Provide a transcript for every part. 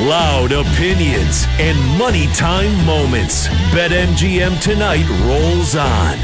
Loud opinions and money time moments. BetMGM tonight rolls on.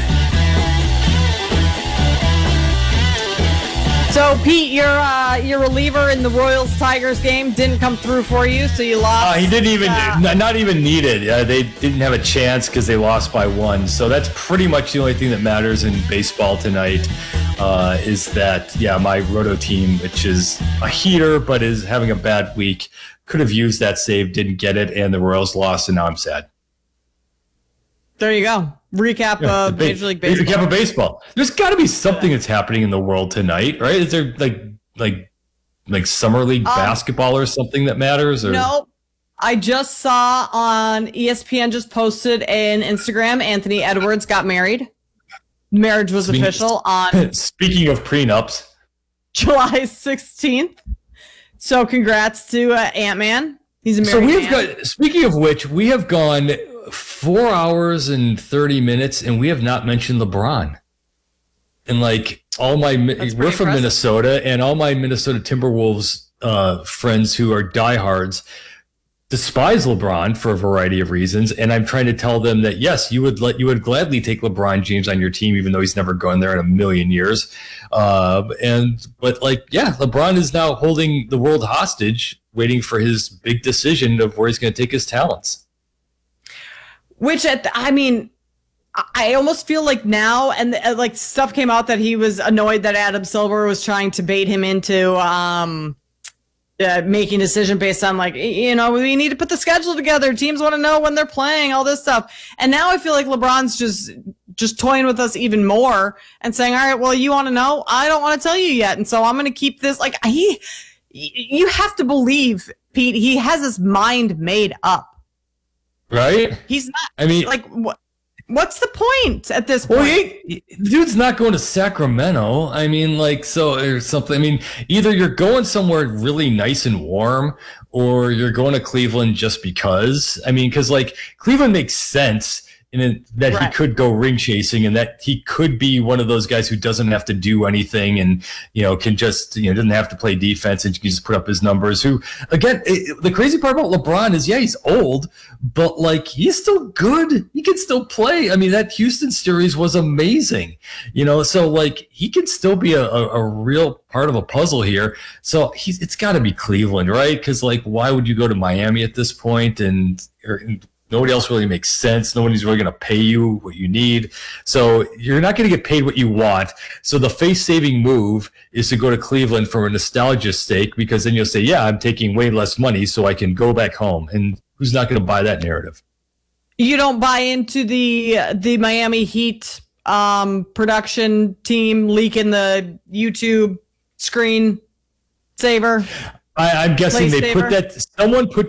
So, Pete, your reliever in the Royals-Tigers game didn't come through for you, so you lost. He didn't even, not even needed. They didn't have a chance because they lost by 1. So that's pretty much the only thing that matters in baseball tonight is that, my roto team, which is a heater but is having a bad week, could have used that save, didn't get it, and the Royals lost, and now I'm sad. There you go. Recap of Major League Baseball. Recap of baseball. There's got to be something that's happening in the world tonight, right? Is there like summer league basketball or something that matters? Or? No, I just saw on ESPN just posted an Instagram. Anthony Edwards got married. Marriage was official on. Speaking of prenups, July 16th. So congrats to Ant-Man. He's a married man. Speaking of which, we have gone 4 hours and 30 minutes, and we have not mentioned LeBron. And we're from Minnesota, and all my Minnesota Timberwolves friends who are diehards despise LeBron for a variety of reasons. And I'm trying to tell them that yes, you would gladly take LeBron James on your team, even though he's never gone there in a million years. LeBron is now holding the world hostage, waiting for his big decision of where he's going to take his talents. Which, I almost feel like now, and stuff came out that he was annoyed that Adam Silver was trying to bait him into making a decision based on we need to put the schedule together. Teams want to know when they're playing, all this stuff. And now I feel like LeBron's just toying with us even more and saying, all right, well, you want to know? I don't want to tell you yet. And so I'm going to keep this. You have to believe, Pete, he has his mind made up. Right? He's not. What's the point at this point? Well, dude's not going to Sacramento. Or something. Either you're going somewhere really nice and warm, or you're going to Cleveland just because. Because Cleveland makes sense in that he could go ring chasing, and that he could be one of those guys who doesn't have to do anything, and can just doesn't have to play defense and can just put up his numbers. Who again, the crazy part about LeBron is he's old, but he's still good. He can still play. That Houston series was amazing. So he could still be a real part of a puzzle here. So it's got to be Cleveland, right? Because why would you go to Miami at this point? Nobody else really makes sense. Nobody's really going to pay you what you need. So you're not going to get paid what you want. So the face-saving move is to go to Cleveland for a nostalgia stake, because then you'll say, I'm taking way less money so I can go back home. And who's not going to buy that narrative? You don't buy into the Miami Heat production team leaking the YouTube screen saver? I'm guessing someone put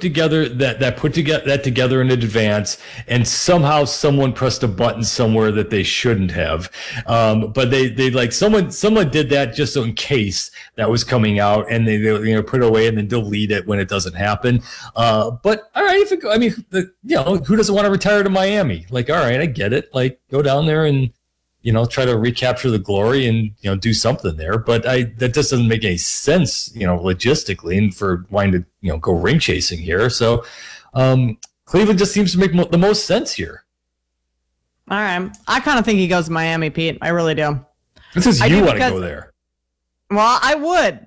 that together in advance, and somehow someone pressed a button somewhere that they shouldn't have. But they someone did that just so in case that was coming out, and they put it away and then delete it when it doesn't happen. But all right, who doesn't want to retire to Miami? All right, I get it. Go down there and try to recapture the glory and, do something there. But that just doesn't make any sense, logistically, and for wanting to, go ring chasing here. So Cleveland just seems to make the most sense here. All right. I kind of think he goes to Miami, Pete. I really do. This is you want to go there. Well, I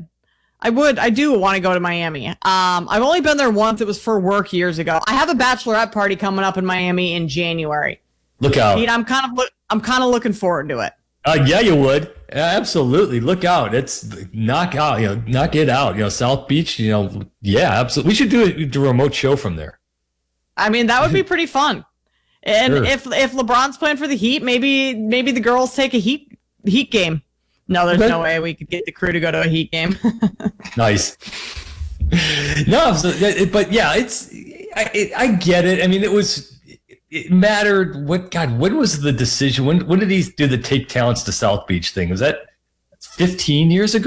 would. I do want to go to Miami. I've only been there once. It was for work years ago. I have a bachelorette party coming up in Miami in January. Look out. Pete, I'm kind of looking forward to it. Yeah, you would. Absolutely. Look out. It's knock it out. South Beach, yeah, absolutely. We should do a remote show from there. That would be pretty fun. And sure. if LeBron's playing for the Heat, maybe the girls take a Heat game. No, there's no way we could get the crew to go to a Heat game. Nice. No, but yeah, I get it. It mattered. When was the decision? When did he do the take talents to South Beach thing? Was that 15 years ago?